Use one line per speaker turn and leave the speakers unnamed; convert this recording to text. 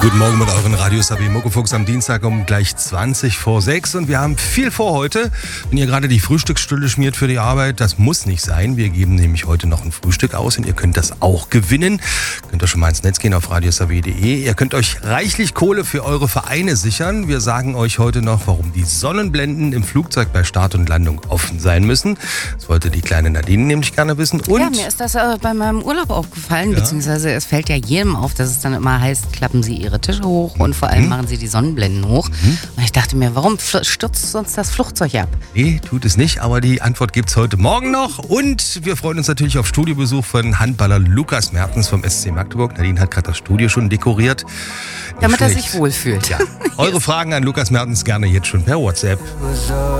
Guten Morgen mit euren Radios AB Muckefuchs am Dienstag um gleich 20 vor 6 und wir haben viel vor heute. Wenn ihr gerade die Frühstücksstulle schmiert für die Arbeit, das muss nicht sein. Wir geben nämlich heute noch ein Frühstück aus und ihr könnt das auch gewinnen. Könnt ihr schon mal ins Netz gehen auf radiosaw.de. Ihr könnt euch reichlich Kohle für eure Vereine sichern. Wir sagen euch heute noch, warum die Sonnenblenden im Flugzeug bei Start und Landung offen sein müssen. Das wollte die kleine Nadine nämlich gerne wissen. Und
ja, mir ist das bei meinem Urlaub aufgefallen, beziehungsweise es fällt ja jedem auf, dass es dann immer heißt, klappen Sie Ihre Tische hoch und vor allem machen Sie die Sonnenblenden hoch. Und ich dachte mir, warum stürzt uns das Flugzeug ab?
Nee, tut es nicht, aber die Antwort gibt's heute Morgen noch. Und wir freuen uns natürlich auf Studiobesuch von Handballer Lukas Mertens vom SC Magdeburg. Nadine hat gerade das Studio schon dekoriert.
Damit er sich wohlfühlt.
Ja. Eure Fragen an Lukas Mertens gerne jetzt schon per WhatsApp.